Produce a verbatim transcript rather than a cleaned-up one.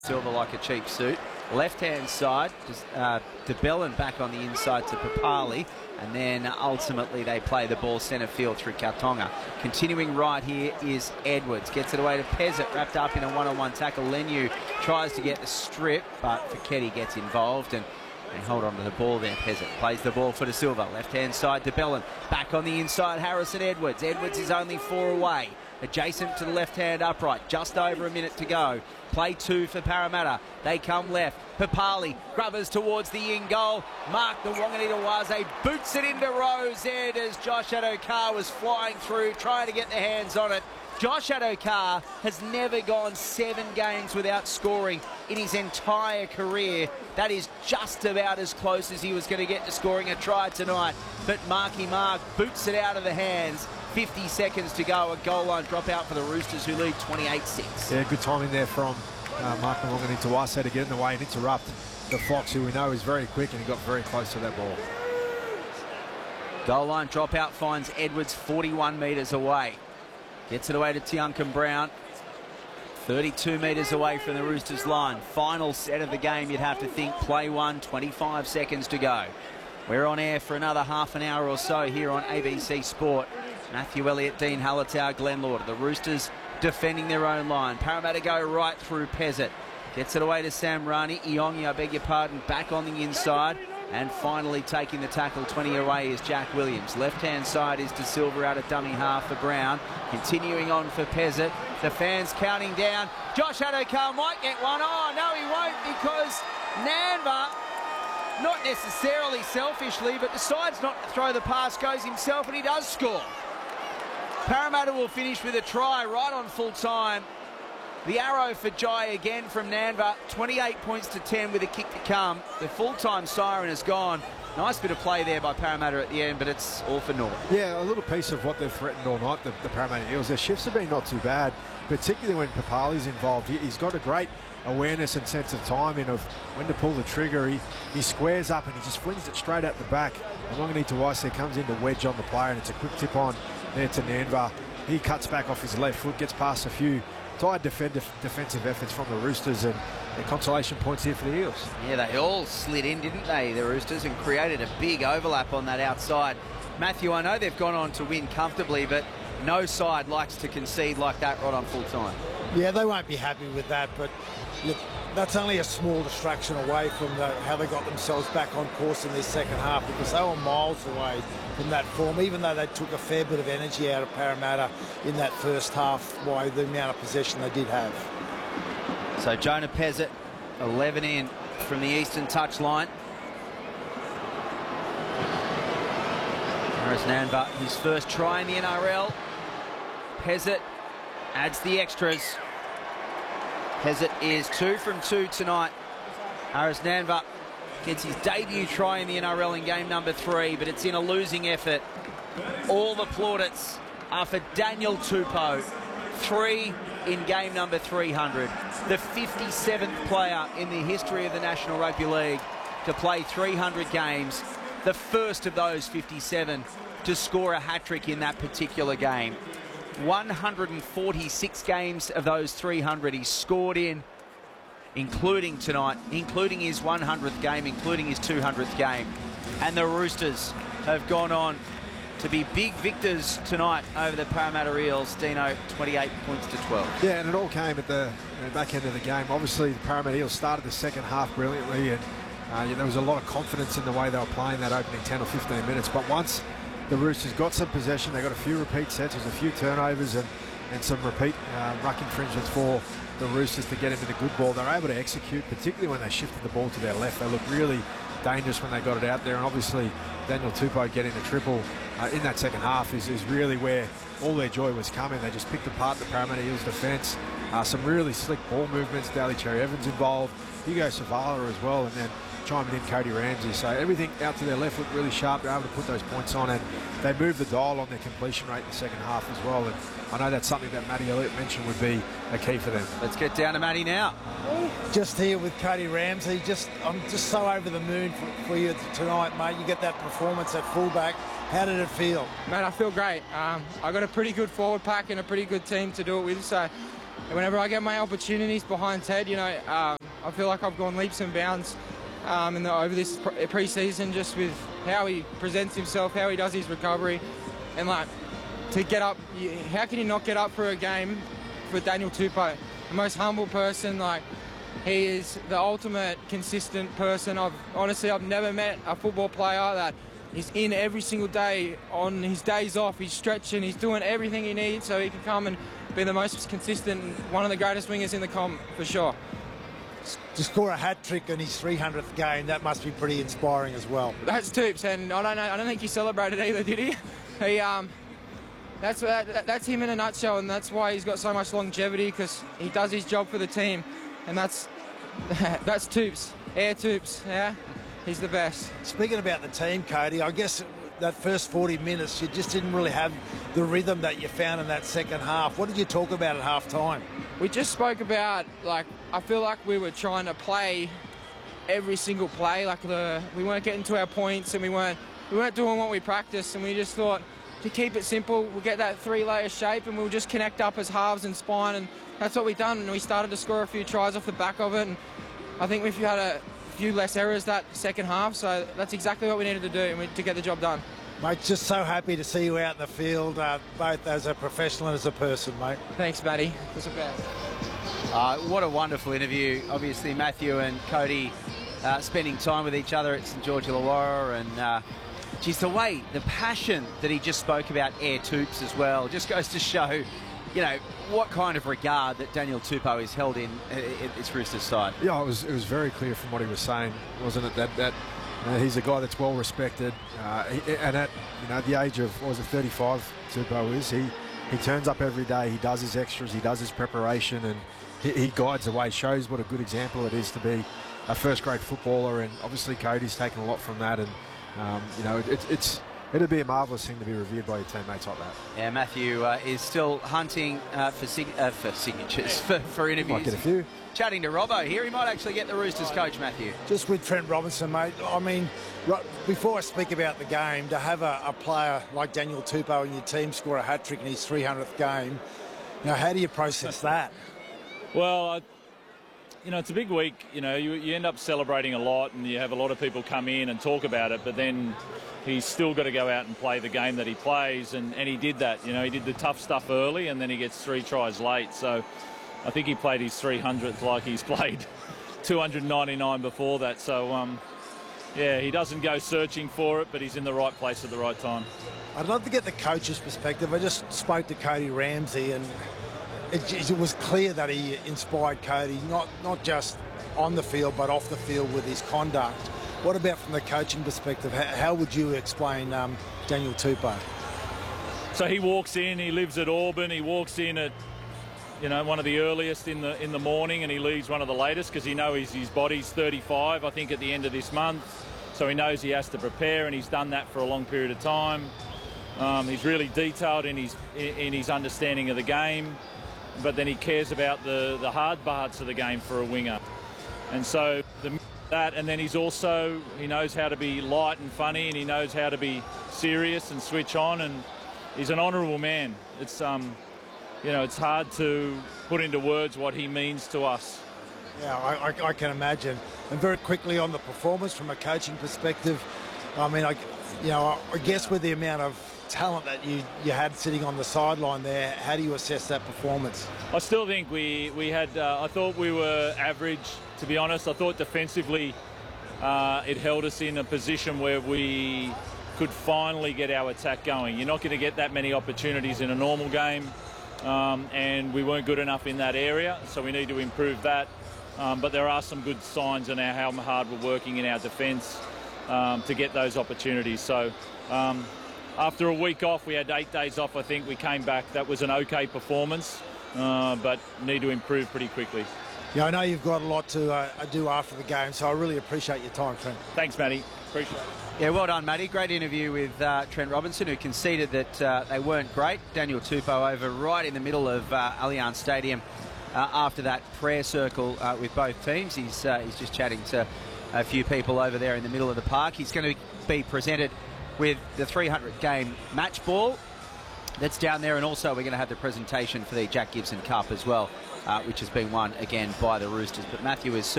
Silva like a cheap suit. Left-hand side, just uh, DeBellin back on the inside to Papali, and then ultimately they play the ball centre field through Kautonga. Continuing right here is Edwards. Gets it away to Pezzett, wrapped up in a one-on-one tackle. Leniu tries to get the strip, but Fiketti gets involved, and they hold on to the ball there. Pezzett plays the ball for De Silva. Left-hand side, DeBellin. Back on the inside, Harrison Edwards. Edwards is only four away. Adjacent to the left-hand upright. Just over a minute to go. Play two for Parramatta. They come left. Papali grubbers towards the in goal. Mark the Wanganita-Wase boots it into Rose Ed as Josh Addo-Carr was flying through, trying to get their hands on it. Josh Addo-Carr has never gone seven games without scoring in his entire career. That is just about as close as he was going to get to scoring a try tonight. But Marky Mark boots it out of the hands. fifty seconds to go, a goal line dropout for the Roosters, who lead twenty-eight six. Yeah, good timing there from uh, Mark Wanganita-Wase to get in the way and interrupt the Fox, who we know is very quick, and he got very close to that ball. Goal line dropout finds Edwards forty-one metres away. Gets it away to Tiuncan Brown. thirty-two metres away from the Roosters line. Final set of the game, you'd have to think. Play one, twenty-five seconds to go. We're on air for another half an hour or so here on A B C Sport. Matthew Elliott, Dean Hallertau, Glenn Lord. The Roosters defending their own line. Parramatta go right through Pezzett. Gets it away to Sam Rani. Iongi, I beg your pardon, back on the inside. And finally taking the tackle twenty away is Jack Williams. Left-hand side is De Silva out at dummy half for Brown. Continuing on for Pezzett. The fans counting down. Josh Addo-Carr might get one. Oh, no, he won't, because Nanva, not necessarily selfishly, but decides not to throw the pass, goes himself, and he does score. Parramatta will finish with a try right on full time. The arrow for Jai again from Nanva. twenty-eight points to ten with a kick to come. The full-time siren has gone. Nice bit of play there by Parramatta at the end, but it's all for naught. Yeah, a little piece of what they've threatened all night, the, the Parramatta Eels. Their shifts have been not too bad, particularly when Papali's involved. He, he's got a great awareness and sense of timing of when to pull the trigger. He, he squares up and he just flings it straight out the back. And Wanganita-Wase comes in to wedge on the player, and it's a quick tip on there to Nanva. He cuts back off his left foot, gets past a few tired defend defensive efforts from the Roosters, and the consolation points here for the Eels. Yeah, they all slid in, didn't they, the Roosters, and created a big overlap on that outside. Matthew, I know they've gone on to win comfortably, but no side likes to concede like that right on full time. Yeah, they won't be happy with that, but look, that's only a small distraction away from the, how they got themselves back on course in this second half, because they were miles away from that form, even though they took a fair bit of energy out of Parramatta in that first half by the amount of possession they did have. So Jonah Pezzett, eleven in from the eastern touchline. There's Nanva, his first try in the N R L. Pezzett adds the extras. Pezzett is two from two tonight. Harris Nanva gets his debut try in the N R L in game number three, but it's in a losing effort. All the plaudits are for Daniel Tupou. Three in game number three hundred. The fifty-seventh player in the history of the National Rugby League to play three hundred games. The first of those fifty-seven to score a hat-trick in that particular game. one hundred forty-six games of those three hundred he's scored in, including tonight, including his one hundredth game, including his two hundredth game. And the Roosters have gone on to be big victors tonight over the Parramatta Eels. Dino, twenty-eight points to twelve. Yeah, and it all came at the you know, back end of the game. Obviously, the Parramatta Eels started the second half brilliantly, and uh, yeah, there was a lot of confidence in the way they were playing that opening ten or fifteen minutes. But once the Roosters got some possession, they got a few repeat sets, there was a few turnovers and, and some repeat uh, ruck infringements for the Roosters to get into the good ball. They were able to execute, particularly when they shifted the ball to their left. They looked really dangerous when they got it out there, and obviously Daniel Tupou getting the triple uh, in that second half is, is really where all their joy was coming. They just picked apart the Parramatta Eels defence. Uh, some really slick ball movements, Daly Cherry Evans involved, Hugo Savala as well, and then chiming in Cody Ramsey. So everything out to their left looked really sharp. They're able to put those points on, and they moved the dial on their completion rate in the second half as well. And I know that's something that Matty Elliott mentioned would be a key for them. Let's get down to Matty now. Just here with Cody Ramsey. Just I'm just so over the moon for, for you tonight, mate. You get that performance at fullback. How did it feel? Mate, I feel great. Um, I got a pretty good forward pack and a pretty good team to do it with, so whenever I get my opportunities behind Ted, you know, um, I feel like I've gone leaps and bounds um, in the, over this pre-season, just with how he presents himself, how he does his recovery, and like to get up. You, how can you not get up for a game for Daniel Tupou? The most humble person, like he is the ultimate consistent person. I've honestly I've never met a football player that is in every single day. On his days off, he's stretching, he's doing everything he needs so he can come and be the most consistent, one of the greatest wingers in the comp for sure. To score a hat trick in his three hundredth game, that must be pretty inspiring as well. That's Toops, and I don't know. I don't think he celebrated either, did he? He um. That's that, that's him in a nutshell, and that's why he's got so much longevity, because he does his job for the team, and that's that's Toops, Air Toops, yeah, he's the best. Speaking about the team, Cody, I guess that first forty minutes you just didn't really have the rhythm that you found in that second half. What did you talk about at half time? We just spoke about, like, I feel like we were trying to play every single play, like the we weren't getting to our points, and we weren't we weren't doing what we practiced, and we just thought, to keep it simple, we'll get that three-layer shape and we'll just connect up as halves and spine, and that's what we've done. And we started to score a few tries off the back of it, and I think we've had a few less errors that second half, so that's exactly what we needed to do to get the job done. Mate, just so happy to see you out in the field, uh, both as a professional and as a person, mate. Thanks, Matty. That's the best. Uh, what a wonderful interview. Obviously, Matthew and Cody uh, spending time with each other at St George Illawarra, and uh, geez, the way, the passion that he just spoke about Air Toops as well, just goes to show, you know, what kind of regard that Daniel Tupou is held in at this Roosters side. Yeah, it was it was very clear from what he was saying, wasn't it? That that uh, he's a guy that's well respected, uh, he, and at you know the age of what was it, thirty-five, Tupou is he he turns up every day. He does his extras, he does his preparation, and he, he guides the way. Shows what a good example it is to be a first-grade footballer, and obviously Cody's taken a lot from that. And Um, you know, it, it's it'd be a marvellous thing to be reviewed by your teammates like that. Yeah, Matthew uh, is still hunting uh, for, sig uh, for signatures, for, for interviews. Might get a few. Chatting to Robbo here, he might actually get the Roosters coach, Matthew. Just with Trent Robinson, mate, I mean, right, before I speak about the game, to have a, a player like Daniel Tupou in your team score a hat-trick in his three hundredth game, you know, how do you process that? Well, I You know, it's a big week. You know, you, you end up celebrating a lot, and you have a lot of people come in and talk about it, but then he's still got to go out and play the game that he plays, and, and he did that. You know, he did the tough stuff early, and then he gets three tries late. So I think he played his three hundredth like he's played two hundred ninety-nine before that. So, um, yeah, he doesn't go searching for it, but he's in the right place at the right time. I'd love to get the coach's perspective. I just spoke to Cody Ramsey, and It, it was clear that he inspired Cody, not not just on the field, but off the field with his conduct. What about from the coaching perspective? How, how would you explain um, Daniel Tupou? So he walks in, he lives at Auburn, he walks in at, you know, one of the earliest in the in the morning, and he leaves one of the latest, because he knows his body's thirty-five, I think, at the end of this month. So he knows he has to prepare, and he's done that for a long period of time. Um, he's really detailed in his in, in his understanding of the game. But then he cares about the, the hard parts of the game for a winger. And so the, that, and then he's also, he knows how to be light and funny, and he knows how to be serious and switch on, and he's an honourable man. It's, um, you know, it's hard to put into words what he means to us. Yeah, I, I, I can imagine. And very quickly on the performance from a coaching perspective, I mean, I, you know, I guess with the amount of talent that you, you had sitting on the sideline there, how do you assess that performance? I still think we, we had, uh, I thought we were average, to be honest. I thought defensively uh, it held us in a position where we could finally get our attack going. You're not going to get that many opportunities in a normal game, um, and we weren't good enough in that area, so we need to improve that. Um, but there are some good signs in our, how hard we're working in our defence um, to get those opportunities. So um, after a week off, we had eight days off, I think. We came back. That was an okay performance, uh, but need to improve pretty quickly. Yeah, I know you've got a lot to uh, do after the game, so I really appreciate your time, Trent. Thanks, Matty. Appreciate it. Yeah, well done, Matty. Great interview with uh, Trent Robinson, who conceded that uh, they weren't great. Daniel Tupou over right in the middle of uh, Allianz Stadium uh, after that prayer circle uh, with both teams. He's, uh, he's just chatting to a few people over there in the middle of the park. He's going to be presented with the three hundred game match ball that's down there, and also we're going to have the presentation for the Jack Gibson Cup as well uh, which has been won again by the Roosters. But Matthew is